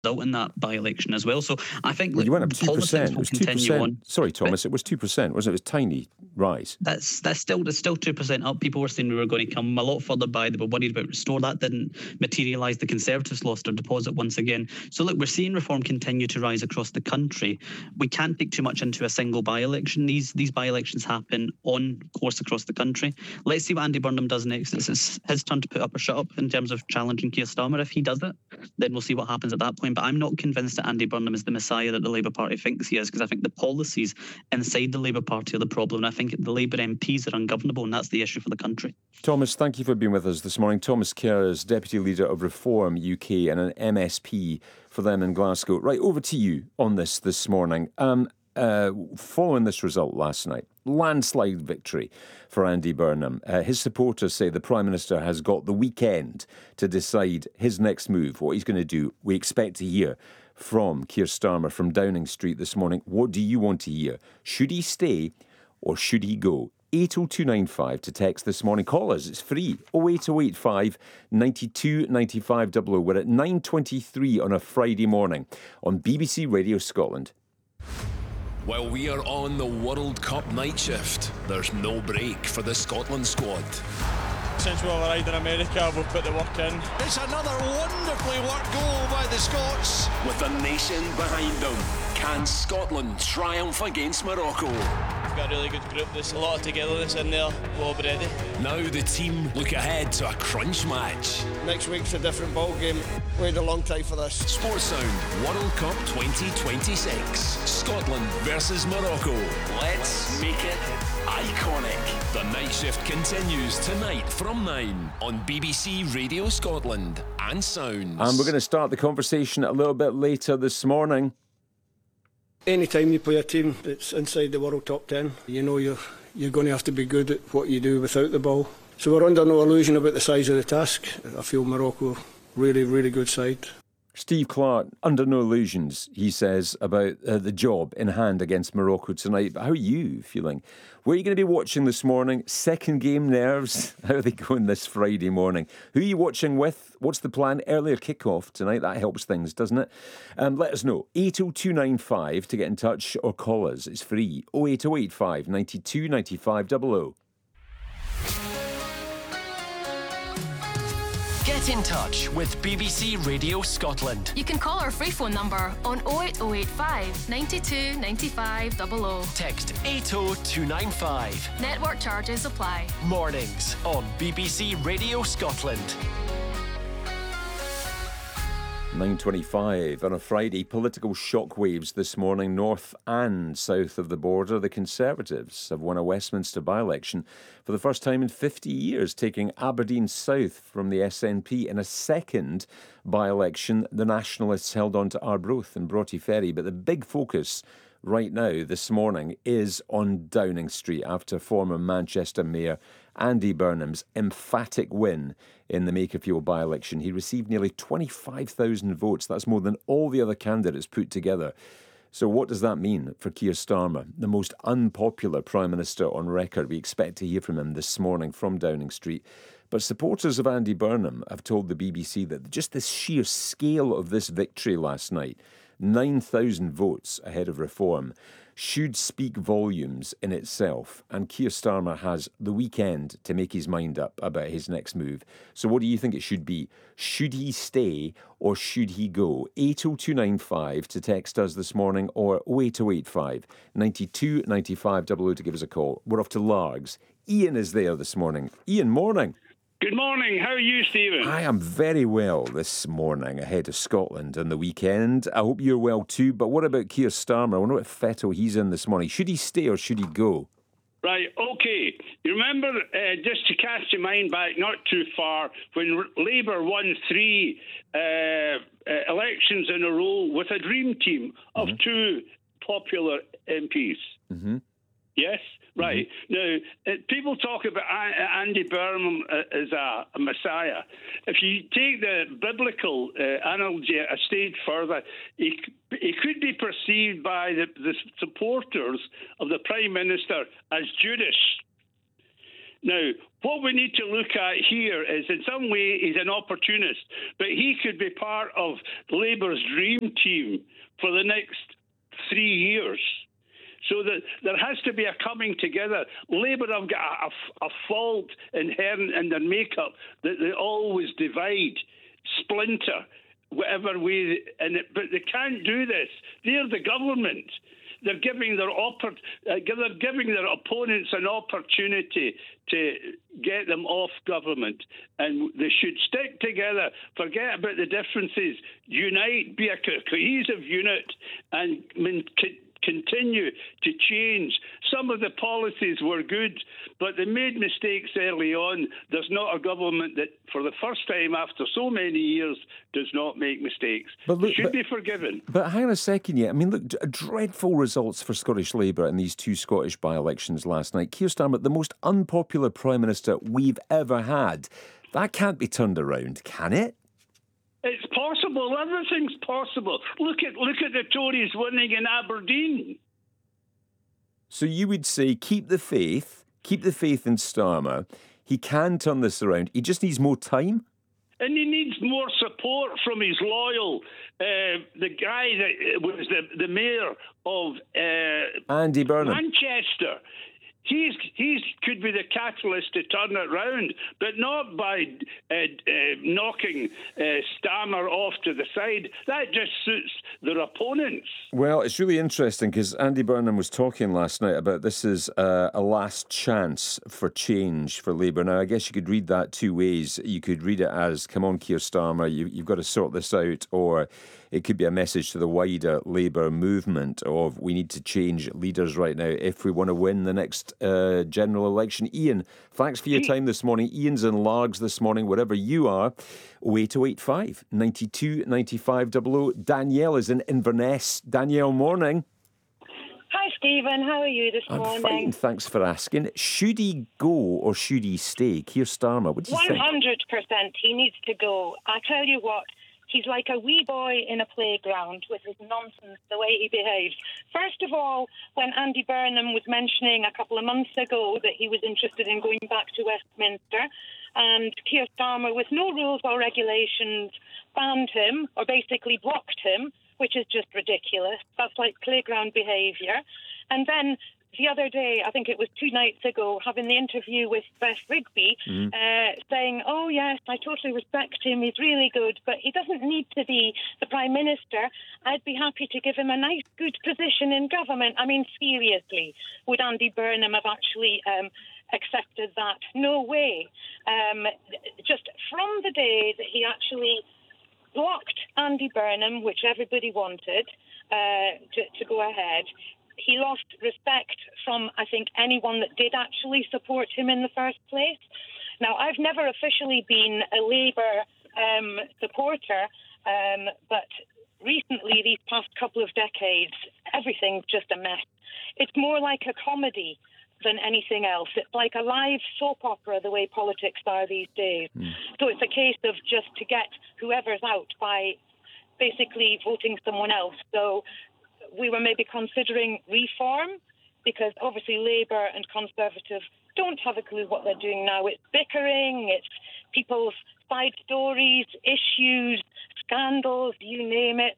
result in that by-election as well. So I think you went up 2%. It was 2%. Sorry, Thomas, it was 2%. Wasn't it? It was a tiny rise. That's still 2% up. People were saying we were going to come a lot further by. They were worried about Restore. That didn't materialise. The Conservatives lost their deposit once again. So look, we're seeing Reform continue to rise across the country. We can't take too much into a single by-election. These by-elections happen on course across the country. Let's see what Andy Burnham does next. It's his turn to put up or shut up in terms of challenging Keir Starmer. If he does it, then we'll see what happens at that point. But I'm not convinced that Andy Burnham is the messiah that the Labour Party thinks he is, because I think the policies inside the Labour Party are the problem. And I think the Labour MPs are ungovernable, and that's the issue for the country. Thomas, thank you for being with us this morning. Thomas Kerr is Deputy Leader of Reform UK and an MSP for them in Glasgow. Right, over to you on this morning. Following this result last night, landslide victory for Andy Burnham. His supporters say the Prime Minister has got the weekend to decide his next move, what he's going to do. We expect to hear from Keir Starmer from Downing Street this morning. What do you want to hear? Should he stay or should he go? 80295 to text this morning. Call us, it's free. 08085 92 95 00. We're at 9:23 on a Friday morning on BBC Radio Scotland. While we are on the World Cup night shift, there's no break for the Scotland squad. Since we arrived in America, we've put the work in. It's another wonderfully worked goal by the Scots. With the nation behind them, can Scotland triumph against Morocco? We've got a really good group. There's a lot of togetherness in there. We'll be ready. Now the team look ahead to a crunch match. Next week's a different ball game. Waited a long time for this. Sports Sound World Cup 2026. Scotland versus Morocco. Let's make it iconic. The night shift continues tonight from 9 on BBC Radio Scotland and Sounds. And we're going to start the conversation a little bit later this morning. Anytime you play a team that's inside the world top 10, you know you're going to have to be good at what you do without the ball. So we're under no illusion about the size of the task. I feel Morocco really, really good side. Steve Clarke, under no illusions, he says, about the job in hand against Morocco tonight. But how are you feeling? Where are you going to be watching this morning? Second game nerves? How are they going this Friday morning? Who are you watching with? What's the plan? Earlier kick-off tonight. That helps things, doesn't it? Let us know. 80295 to get in touch or call us. It's free. 08085 92 95 00. Get in touch with BBC Radio Scotland. You can call our free phone number on 08085 92 95 00. Text 80295. Network charges apply. Mornings on BBC Radio Scotland. 9:25 on a Friday. Political shockwaves this morning, north and south of the border. The Conservatives have won a Westminster by-election for the first time in 50 years, taking Aberdeen South from the SNP. In a second by-election, the Nationalists held on to Arbroath and Broughty Ferry. But the big focus right now, this morning, is on Downing Street after former Manchester Mayor Andy Burnham's emphatic win in the Makerfield by-election. He received nearly 25,000 votes. That's more than all the other candidates put together. So what does that mean for Keir Starmer, the most unpopular Prime Minister on record? We expect to hear from him this morning from Downing Street. But supporters of Andy Burnham have told the BBC that just the sheer scale of this victory last night, 9,000 votes ahead of Reform, should speak volumes in itself. And Keir Starmer has the weekend to make his mind up about his next move. So what do you think it should be? Should he stay or should he go? 80295 to text us this morning, or 08085 92 95 00 to give us a call. We're off to Largs. Ian is there this morning. Ian, morning. Good morning. How are you, Stephen? I am very well this morning ahead of Scotland on the weekend. I hope you're well too. But what about Keir Starmer? I wonder what fettle he's in this morning. Should he stay or should he go? Right, okay. You remember, just to cast your mind back not too far, when Labour won 3 elections in a row with a dream team of 2 popular MPs. Mm-hmm. Yes? Right. Now, people talk about Andy Burnham as a messiah. If you take the biblical analogy a stage further, he could be perceived by the supporters of the Prime Minister as Judas. Now, what we need to look at here is, in some way, he's an opportunist, but he could be part of Labour's dream team for the next 3 years. So that there has to be a coming together. Labour have got a fault inherent in their makeup that they always divide, splinter, whatever way, but they can't do this. They're the government. They're giving their opponents an opportunity to get them off government, and they should stick together. Forget about the differences. Unite, be a cohesive unit, and continue to change. Some of the policies were good, but they made mistakes early on. There's not a government that, for the first time after so many years, does not make mistakes. Should be forgiven. But hang on a second yet. I mean, look, dreadful results for Scottish Labour in these 2 Scottish by-elections last night. Keir Starmer, the most unpopular Prime Minister we've ever had. That can't be turned around, can it? It's possible. Everything's possible. Look at the Tories winning in Aberdeen. So you would say keep the faith in Starmer. He can turn this around. He just needs more time. And he needs more support from his loyal, the guy that was the mayor of Andy Burnham. Manchester. He's could be the catalyst to turn it round, but not by knocking Starmer off to the side. That just suits their opponents. Well, it's really interesting because Andy Burnham was talking last night about this is a last chance for change for Labour. Now, I guess you could read that 2 ways. You could read it as, come on, Keir Starmer, you've got to sort this out, or it could be a message to the wider Labour movement of we need to change leaders right now if we want to win the next general election. Ian, thanks for your time this morning. Ian's in Largs this morning, wherever you are. 08085 92 95 00. Danielle is in Inverness. Danielle, morning. Hi, Stephen. How are you this morning? I'm fine, thanks for asking. Should he go or should he stay? Keir Starmer, what do you think? 100% he needs to go. I tell you what, he's like a wee boy in a playground with his nonsense, the way he behaves. First of all, when Andy Burnham was mentioning a couple of months ago that he was interested in going back to Westminster, and Keir Starmer, with no rules or regulations, banned him, or basically blocked him, which is just ridiculous. That's like playground behaviour. And then the other day, I think it was 2 nights ago, having the interview with Beth Rigby, saying, oh, yes, I totally respect him, he's really good, but he doesn't need to be the Prime Minister. I'd be happy to give him a nice, good position in government. I mean, seriously, would Andy Burnham have actually accepted that? No way. Just from the day that he actually blocked Andy Burnham, which everybody wanted to go ahead, he lost respect from, I think, anyone that did actually support him in the first place. Now, I've never officially been a Labour supporter, but recently, these past couple of decades, everything's just a mess. It's more like a comedy than anything else. It's like a live soap opera, the way politics are these days. So it's a case of just to get whoever's out by basically voting someone else. So we were maybe considering reform, because obviously Labour and Conservative don't have a clue what they're doing now. It's bickering, it's people's side stories, issues, scandals, you name it.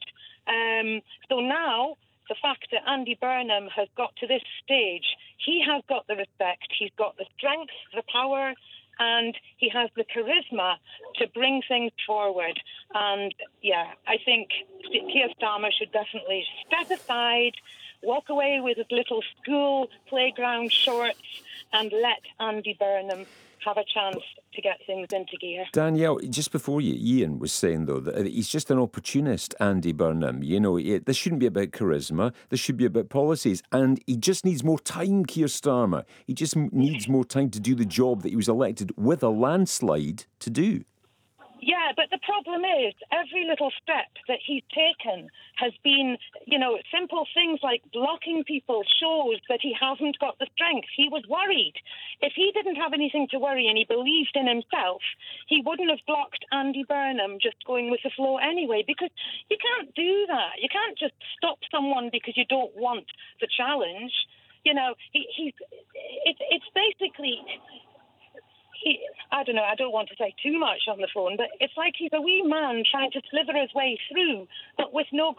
So now, the fact that Andy Burnham has got to this stage, he has got the respect, he's got the strength, the power, and he has the charisma to bring things forward. And, yeah, I think Keir Starmer should definitely step aside, walk away with his little school playground shorts, and let Andy Burnham have a chance to get things into gear. Danielle, just before you, Ian was saying, though, that he's just an opportunist, Andy Burnham. You know, this shouldn't be about charisma. This should be about policies. And he just needs more time, Keir Starmer. He just needs more time to do the job that he was elected with a landslide to do. Yeah, but the problem is every little step that he's taken has been, you know, simple things like blocking people shows that he hasn't got the strength. He was worried. If he didn't have anything to worry and he believed in himself, he wouldn't have blocked Andy Burnham just going with the flow anyway, because you can't do that. You can't just stop someone because you don't want the challenge. You know, it's basically... I don't know, I don't want to say too much on the phone, but it's like he's a wee man trying to slither his way through, but with no